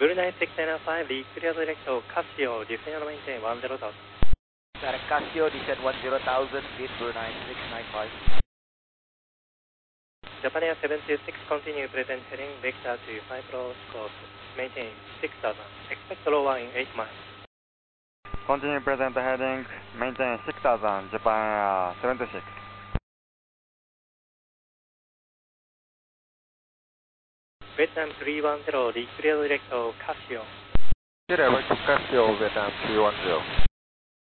Brunei 695, the clear director Casio, descend and maintain 10,000. Direct Casio, descend 10,000, gate Brunei 695. Japan Air 726, continue present heading vector to Cyprus course, maintain 6,000. Expect low 1 in 8 miles. Continue present heading, maintain 6,000, Japan 726. Vietnam 310, the clear director Casio. Direct Casio, Vietnam 310.